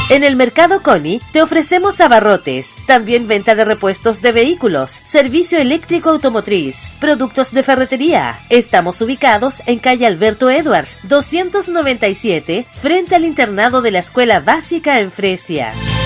En el Mercado Coni te ofrecemos abarrotes, también venta de repuestos de vehículos, servicio eléctrico automotriz, productos de ferretería. Estamos ubicados en calle Alberto Edwards, 297, frente al internado de la Escuela Básica en Fresia.